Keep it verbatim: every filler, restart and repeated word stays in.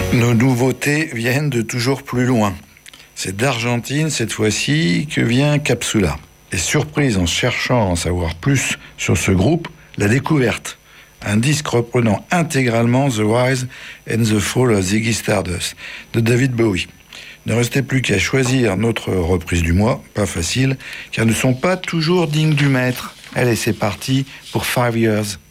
Nos nouveautés viennent de toujours plus loin. C'est d'Argentine cette fois-ci que vient Capsula. Et surprise en cherchant à en savoir plus sur ce groupe, la découverte. Un disque reprenant intégralement The Rise and the Fall of Ziggy Stardust de David Bowie. Ne restait plus qu'à choisir notre reprise du mois, pas facile, car ne sont pas toujours dignes du maître. Allez, c'est parti pour Five Years.